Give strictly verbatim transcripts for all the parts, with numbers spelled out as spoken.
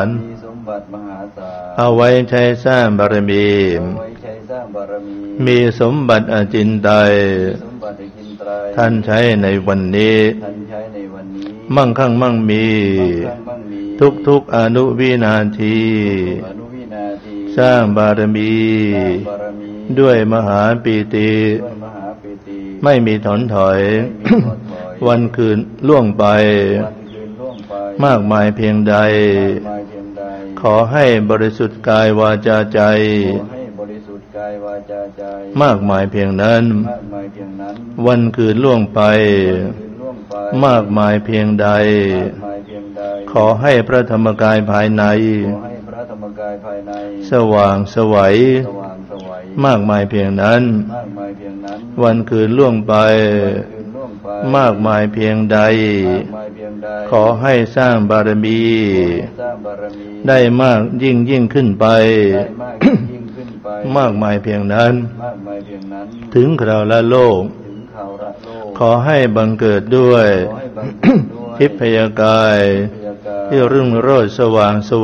ลมีสมบัติมหาศาลเอาไว้ใช้สร้างบารมีเอาไว้ใช้สร้างบารมีมีสมบัติอจินไตยสมบัติอจินไตยท่านใช้ในวันนี้ท่านใช้ในวันนี้มั่งคั่งมั่งมีทุกทุกอนุวินาทีสร้างบารมีด้วยมหาปีติไม่มีถอนถอยวันคืนล่วงไปมากมายเพียงใดขอให้บริสุทธิ์กายวาจาใจมากมายเพียงนั้นวันคืนล่วงไปมากมายเพียงใดขอให้พระธรรมกายภายในสว่างไสวมากมายเพียงนั้นวันคืนล่วงไปมากมายเพียงใดขอให้สร้างบารมีได้มากยิ่งยิ่งขึ้นไปมากมายเพียงนั้นถึงคราวละโลกขอให้บังเกิดด้วยทิพยกายที่รุ่งโรจน์สว่างไสว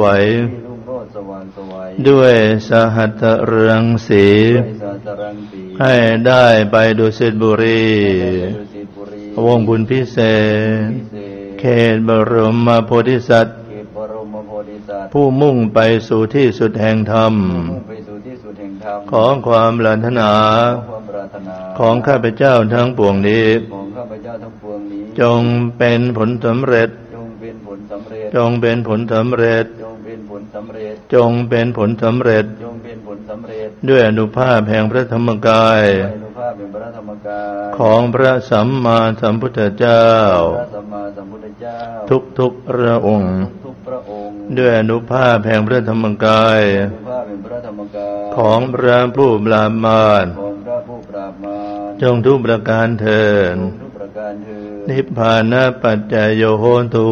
ด้วยสหัตถเรืองสีให้ได้ไปดุสิตบุรีวงบุญพิเศษเขตบรมโพธิสัตว์ผู้มุ่งไปสู่ที่สุดแห่งธรรมของความปรารถนาของข้าพเจ้าทั้งปวงนี้จงเป็นผลสำเร็จจงเป็นผลสำเร็จจงเป็นผลสำเร็จด้วยอนุภาพแห่งพระธรรมกายของพระสัมมาสัมพุทธเจ้าทุกทุกพระองค์ด้วยอนุภาพแห่งพระธรรมกายของพระผู้ปราบมารจงทุกประการเถิดนิพพานะปัจจโยโหตุ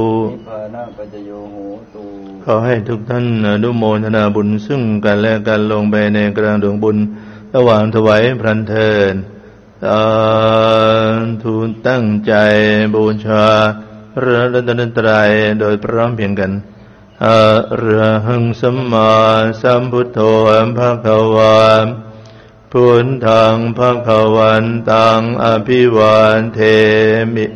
ขอให้ทุกท่านอนุโมทนาบุญซึ่งกันและกันลงไปในกลางดวงบุญระหว่างถวายพระเถิดสาธุตั้งใจบูชาพระรัตนตรัยโดยพร้อมเพรียงกันอะระหังสัมมาสัมพุทโธภะคะวาพุทธังภะคะวันตังอภิวาเทมิ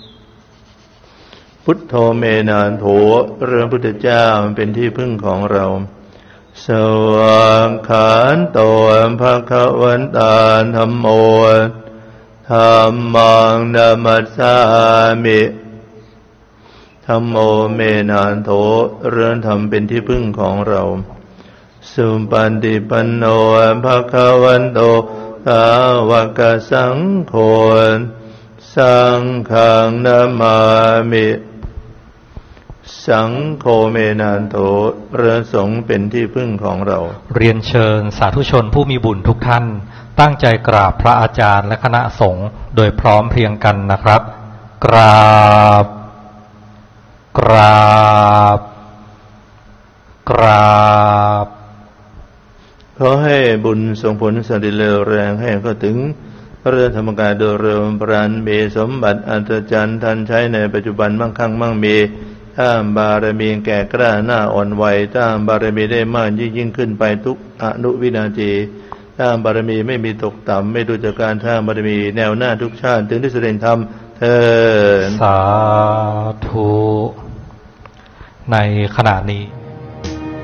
พุทโธเมนันโถพระพุทธเจ้าเป็นที่พึ่งของเราสวากขาโตภะคะวันตาธัมโมธัมมังนัมมัสสามิธัมโมเมนันโถเรื่องธรรมเป็นที่พึ่งของเราสุปันติปันโนภะคะวันโตสาวกสังโฆสังฆังนามามิสังโฆเมนันโถพระสงฆ์เป็นที่พึ่งของเราเรียนเชิญสาธุชนผู้มีบุญทุกท่านตั้งใจกราบพระอาจารย์และคณะสงฆ์โดยพร้อมเพรียงกันนะครับกราบกราบกราบขอให้บุญส่งผลสติเร็วแรงให้ก็ถึงพระธรรมกายโดยเร็วพรันมีสมบัติอัศจรรย์ทันใช้ในปัจจุบันมั่งคั่งมั่งมีถ้าบารมีแก่กล้าหน้าอ่อนไหวถ้าบารมีได้มากยิ่งยิ่งขึ้นไปทุกอนุวินาทีถ้าบารมีไม่มีตกต่ำไม่ดูจากการถ้าบารมีแนวหน้าทุกชาติถึงที่แสดงธรรมเถิดสาธุในขณะนี้